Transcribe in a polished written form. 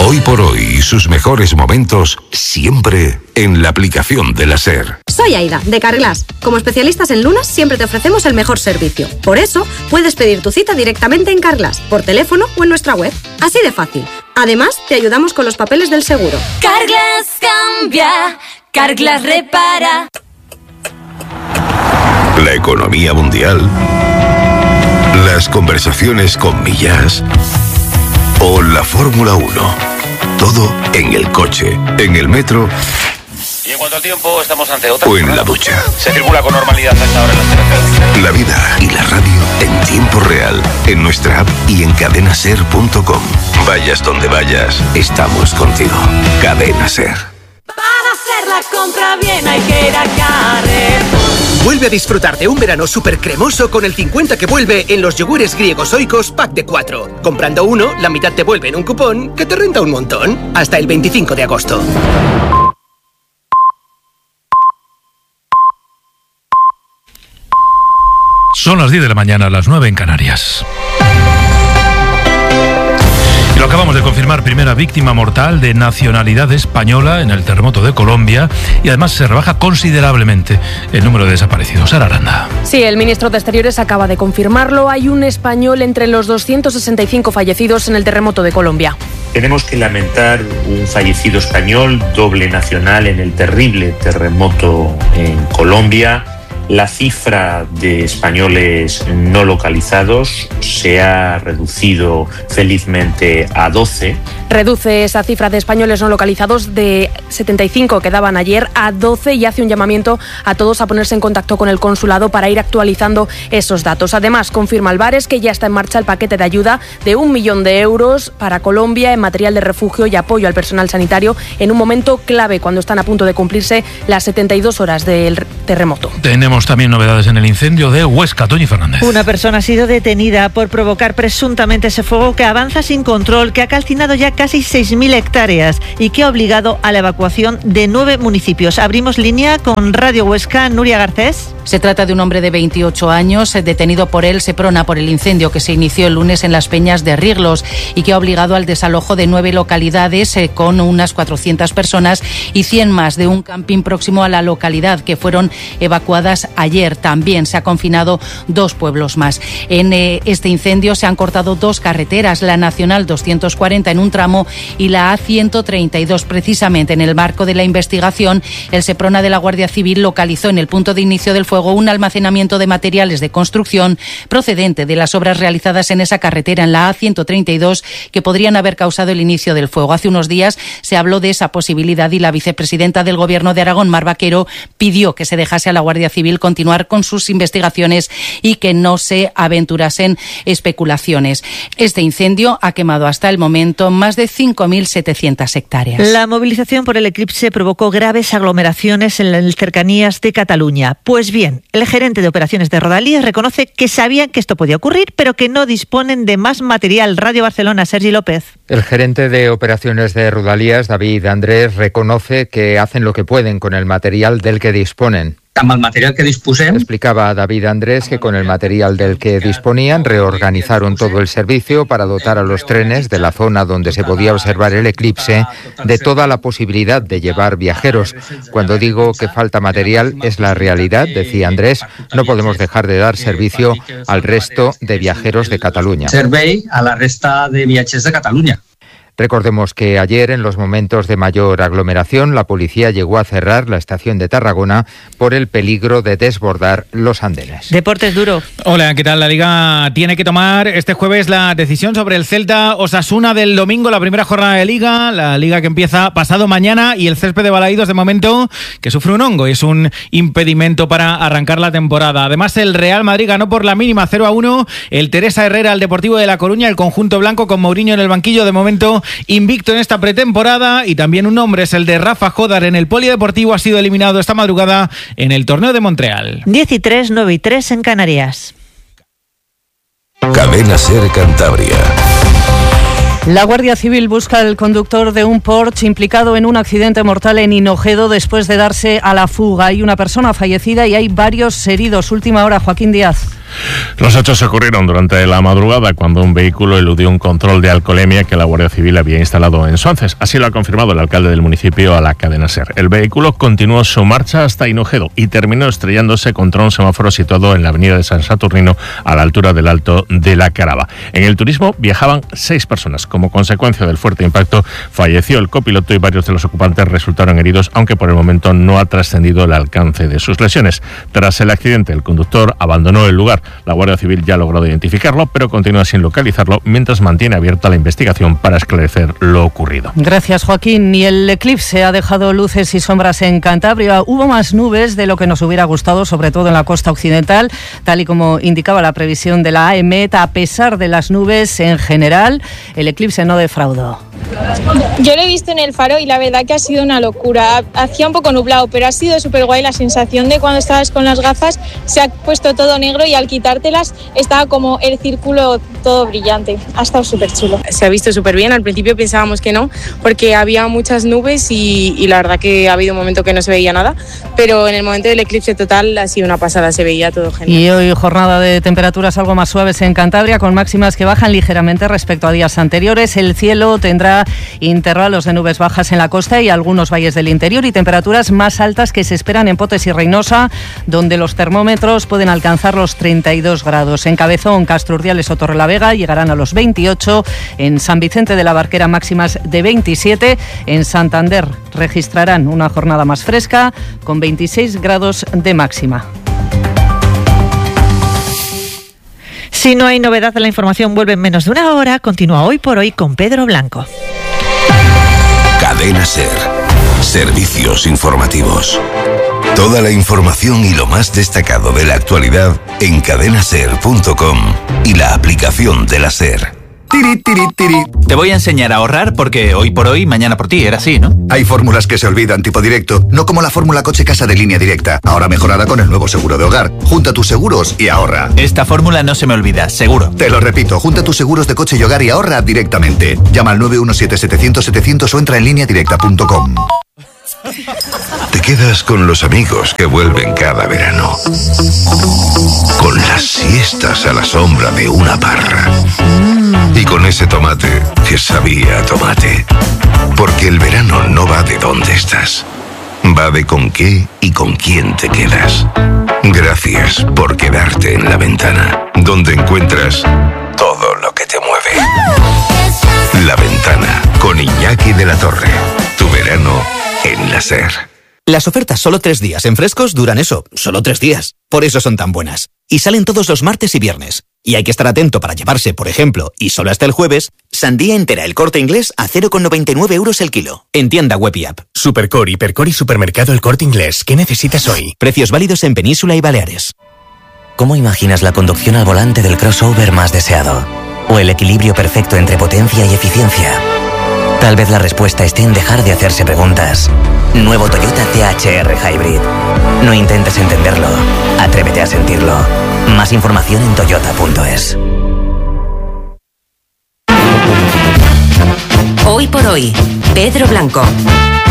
Hoy por hoy y sus mejores momentos siempre en la aplicación de la SER. Soy Aida, de Carglass. Como especialistas en lunas siempre te ofrecemos el mejor servicio. Por eso puedes pedir tu cita directamente en Carglass, por teléfono o en nuestra web. Así de fácil. Además, te ayudamos con los papeles del seguro. Carglass cambia, Carglass repara. La economía mundial, las conversaciones con Millás o la Fórmula 1. Todo en el coche, en el metro. Y en cuanto al tiempo, estamos ante otra. O en la ducha. Se circula con normalidad hasta ahora en las carreteras. La vida y la radio en tiempo real, en nuestra app y en cadenaser.com. Vayas donde vayas, estamos contigo. Cadena Ser. Para hacer la compra bien hay que ir a Carrefour. Vuelve a disfrutar de un verano súper cremoso con el 50 que vuelve en los yogures griegos Oikos pack de 4. Comprando uno, la mitad te vuelve en un cupón que te renta un montón. Hasta el 25 de agosto. Son las 10 de la mañana, las 9 en Canarias. Y lo acabamos de confirmar, primera víctima mortal de nacionalidad española en el terremoto de Colombia, y además se rebaja considerablemente el número de desaparecidos. Sara Aranda. Sí, el ministro de Exteriores acaba de confirmarlo. Hay un español entre los 265 fallecidos en el terremoto de Colombia. Tenemos que lamentar un fallecido español, doble nacional, en el terrible terremoto en Colombia. La cifra de españoles no localizados se ha reducido felizmente a 12. Reduce esa cifra de españoles no localizados de 75 que daban ayer a 12 y hace un llamamiento a todos a ponerse en contacto con el consulado para ir actualizando esos datos. Además, confirma Álvarez que ya está en marcha el paquete de ayuda de 1 millón de euros para Colombia en material de refugio y apoyo al personal sanitario en un momento clave cuando están a punto de cumplirse las 72 horas del terremoto. Tenemos también novedades en el incendio de Huesca. Toñi Fernández. Una persona ha sido detenida por provocar presuntamente ese fuego que avanza sin control, que ha calcinado ya casi 6.000 hectáreas y que ha obligado a la evacuación de 9 municipios. Abrimos línea con Radio Huesca. Nuria Garcés. Se trata de un hombre de 28 años, detenido por el Seprona por el incendio que se inició el lunes en las Peñas de Riglos y que ha obligado al desalojo de 9 localidades con unas 400 personas y 100 más de un camping próximo a la localidad que fueron evacuadas ayer. También se ha confinado 2 pueblos más. En este incendio se han cortado 2 carreteras, la Nacional 240 en un tramo y la A132. Precisamente en el marco de la investigación, el Seprona de la Guardia Civil localizó en el punto de inicio del fuego un almacenamiento de materiales de construcción procedente de las obras realizadas en esa carretera, en la A132, que podrían haber causado el inicio del fuego. Hace unos días se habló de esa posibilidad y la vicepresidenta del Gobierno de Aragón, Mar Vaquero, pidió que se dejase a la Guardia Civil continuar con sus investigaciones y que no se aventurasen especulaciones. Este incendio ha quemado hasta el momento más de 5.700 hectáreas. La movilización por el eclipse provocó graves aglomeraciones en las cercanías de Cataluña. Pues bien, el gerente de operaciones de Rodalies reconoce que sabían que esto podía ocurrir, pero que no disponen de más material. Radio Barcelona, Sergi López. El gerente de operaciones de Rodalies, David Andrés, reconoce que hacen lo que pueden con el material del que disponen. Amb el material que disposem. Explicaba David Andrés que con el material del que disponían reorganizaron todo el servicio para dotar a los trenes de la zona donde se podía observar el eclipse de toda la posibilidad de llevar viajeros. Cuando digo que falta material es la realidad, decía Andrés, no podemos dejar de dar servicio al resto de viajeros de Cataluña. Servei a la resta de viatgers de Cataluña. Recordemos que ayer, en los momentos de mayor aglomeración, la policía llegó a cerrar la estación de Tarragona por el peligro de desbordar los andenes. Deportes Duro. Hola, ¿qué tal? La Liga tiene que tomar este jueves la decisión sobre el Celta Osasuna del domingo, la primera jornada de Liga, la Liga que empieza pasado mañana, y el Césped de Balaídos de momento que sufre un hongo, es un impedimento para arrancar la temporada. Además, el Real Madrid ganó por la mínima 0-1 el Teresa Herrera al Deportivo de La Coruña, el conjunto blanco con Mourinho en el banquillo de momento invicto en esta pretemporada. Y también un nombre es el de Rafa Jodar en el Polideportivo, ha sido eliminado esta madrugada en el torneo de Montreal. 10:03, 9:03 en Canarias. Cadena Ser Cantabria. La Guardia Civil busca al conductor de un Porsche implicado en un accidente mortal en Hinojedo después de darse a la fuga. Hay una persona fallecida y hay varios heridos. Última hora, Joaquín Díaz. Los hechos ocurrieron durante la madrugada cuando un vehículo eludió un control de alcoholemia que la Guardia Civil había instalado en Suances. Así lo ha confirmado el alcalde del municipio a la cadena SER. El vehículo continuó su marcha hasta Hinojedo y terminó estrellándose contra un semáforo situado en la avenida de San Saturnino a la altura del Alto de la Carava. En el turismo viajaban 6 personas. Como consecuencia del fuerte impacto, falleció el copiloto y varios de los ocupantes resultaron heridos, aunque por el momento no ha trascendido el alcance de sus lesiones. Tras el accidente, el conductor abandonó el lugar. La Guardia Civil ya ha logrado identificarlo, pero continúa sin localizarlo, mientras mantiene abierta la investigación para esclarecer lo ocurrido. Gracias, Joaquín. Y el eclipse ha dejado luces y sombras en Cantabria. Hubo más nubes de lo que nos hubiera gustado, sobre todo en la costa occidental, tal y como indicaba la previsión de la AEMET. A pesar de las nubes, en general, el eclipse no defraudó. Yo lo he visto en el faro y la verdad que ha sido una locura. Hacía un poco nublado, pero ha sido súper guay la sensación de cuando estabas con las gafas, se ha puesto todo negro y al quitártelas estaba como el círculo todo brillante. Ha estado súper chulo. Se ha visto súper bien. Al principio pensábamos que no, porque había muchas nubes y la verdad que ha habido un momento que no se veía nada, pero en el momento del eclipse total ha sido una pasada, se veía todo genial. Y hoy jornada de temperaturas algo más suaves en Cantabria, con máximas que bajan ligeramente respecto a días anteriores. El cielo tendrá intervalos de nubes bajas en la costa y algunos valles del interior y temperaturas más altas que se esperan en Potes y Reynosa, donde los termómetros pueden alcanzar los 32 grados. En Cabezón, Castro Urdiales o Torrelavega llegarán a los 28, en San Vicente de la Barquera máximas de 27, en Santander registrarán una jornada más fresca con 26 grados de máxima. Si no hay novedad, la información vuelve en menos de una hora. Continúa Hoy por Hoy con Pedro Blanco. Cadena SER. Servicios informativos. Toda la información y lo más destacado de la actualidad en cadenaser.com y la aplicación de la SER. Tiri, tiri, tiri. Te voy a enseñar a ahorrar porque hoy por hoy, mañana por ti, era así, ¿no? Hay fórmulas que se olvidan, tipo directo, no como la fórmula coche casa de Línea Directa, ahora mejorada con el nuevo seguro de hogar. Junta tus seguros y ahorra. Esta fórmula no se me olvida, seguro. Te lo repito, junta tus seguros de coche y hogar y ahorra directamente. Llama al 917-700-700 o entra en lineadirecta.com. Te quedas con los amigos que vuelven cada verano, con las siestas a la sombra de una parra y con ese tomate que sabía a tomate. Porque el verano no va de dónde estás, va de con qué y con quién te quedas. Gracias por quedarte en La Ventana, donde encuentras todo lo que te mueve. La Ventana, con Iñaki de la Torre. Tu verano en la SER. Las ofertas solo 3 días en Frescos duran eso, solo 3 días. Por eso son tan buenas. Y salen todos los martes y viernes. Y hay que estar atento para llevarse, por ejemplo, y solo hasta el jueves, sandía entera El Corte Inglés a 0,99 € el kilo. En tienda web y app. Supercore, Hipercore y Supermercado El Corte Inglés. ¿Qué necesitas hoy? Precios válidos en Península y Baleares. ¿Cómo imaginas la conducción al volante del crossover más deseado? ¿O el equilibrio perfecto entre potencia y eficiencia? Tal vez la respuesta esté en dejar de hacerse preguntas. Nuevo Toyota CHR Hybrid. No intentes entenderlo, atrévete a sentirlo. Más información en toyota.es. Hoy por Hoy, Pedro Blanco.